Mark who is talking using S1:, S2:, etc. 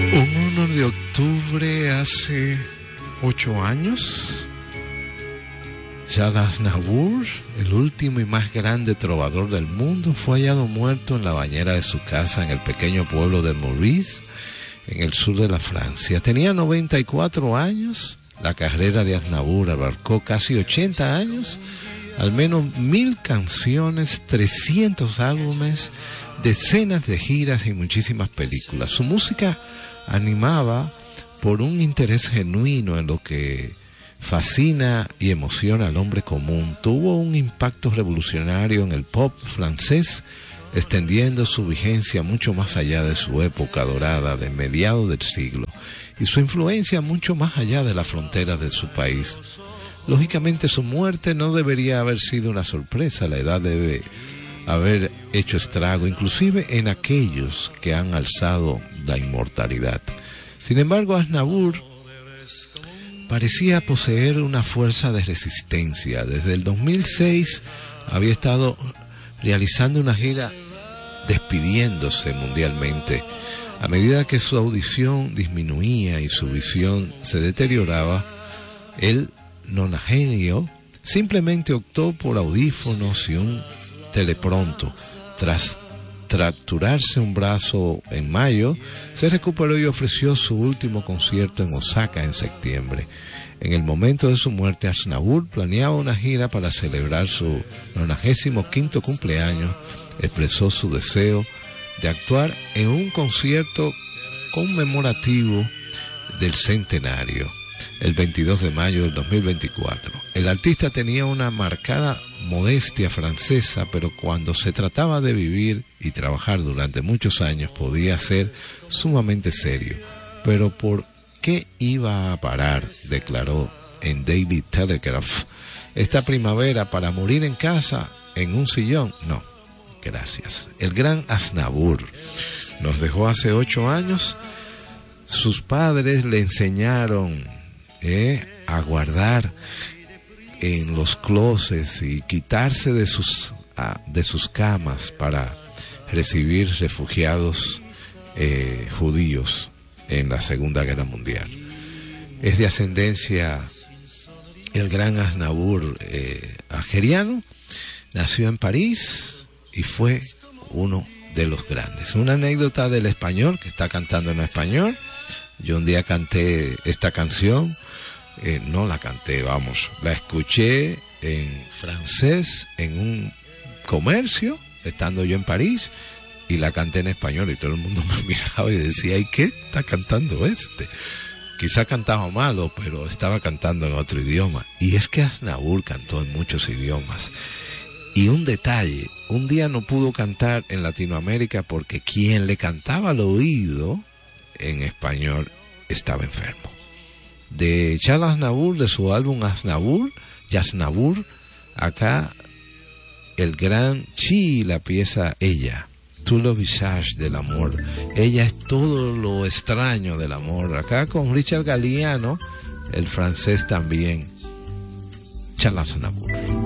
S1: Un 1 de octubre hace 8 años, Charles Aznavour, el último y más grande trovador del mundo, fue hallado muerto en la bañera de su casa en el pequeño pueblo de Maurice, en el sur de la Francia. Tenía 94 años. La carrera de Aznavour abarcó casi 80 años, al menos 1000 canciones, 300 álbumes, decenas de giras y muchísimas películas. Su música animaba por un interés genuino en lo que fascina y emociona al hombre común. Tuvo un impacto revolucionario en el pop francés, extendiendo su vigencia mucho más allá de su época dorada de mediados del siglo, y su influencia mucho más allá de las fronteras de su país. Lógicamente su muerte no debería haber sido una sorpresa. La edad debe haber hecho estrago, inclusive en aquellos que han alzado la inmortalidad. Sin embargo, Aznavour parecía poseer una fuerza de resistencia. Desde el 2006 había estado realizando una gira despidiéndose mundialmente. A medida que su audición disminuía y su visión se deterioraba, el nonagenio simplemente optó por audífonos y un telepronto. Tras fracturarse un brazo en mayo, se recuperó y ofreció su último concierto en Osaka en septiembre. En el momento de su muerte, Aznavour planeaba una gira para celebrar su 95º cumpleaños. Expresó su deseo de actuar en un concierto conmemorativo del centenario, el 22 de mayo del 2024. El artista tenía una marcada modestia francesa, pero cuando se trataba de vivir y trabajar durante muchos años podía ser sumamente serio. Pero ¿por qué iba a parar?, declaró en Daily Telegraph. Esta primavera para morir en casa, en un sillón, no, gracias. El gran Aznavour nos dejó hace 8 años. Sus padres le enseñaron a guardar en los closets y quitarse de sus camas para recibir refugiados judíos en la Segunda Guerra Mundial. Es de ascendencia el gran Aznavour algeriano. Nació en París y fue uno de los grandes. Una anécdota del español, que está cantando en español. Yo un día canté esta canción, no la canté, la escuché en francés en un comercio, estando yo en París, y la canté en español, y todo el mundo me miraba y decía, ¿y qué está cantando este? Quizá cantaba malo, pero estaba cantando en otro idioma. Y es que Aznavour cantó en muchos idiomas. Y un detalle, un día no pudo cantar en Latinoamérica porque quien le cantaba al oído en español estaba enfermo. De Charles Aznavour, de su álbum Aznavour, Yaznavour, acá el gran Chi, la pieza Ella, tout le visage del amor. Ella es todo lo extraño del amor. Acá con Richard Galliano, el francés también, Charles Aznavour.